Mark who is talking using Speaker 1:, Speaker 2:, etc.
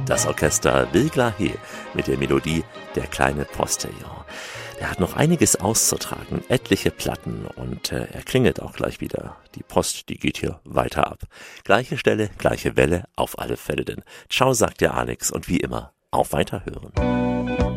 Speaker 1: Das Orchester Wilgla-He mit der Melodie Der kleine Postillon. Er hat noch einiges auszutragen, etliche Platten und er klingelt auch gleich wieder. Die Post, die geht hier weiter ab. Gleiche Stelle, gleiche Welle, auf alle Fälle denn. Ciao, sagt der Alex und wie immer, auf Weiterhören.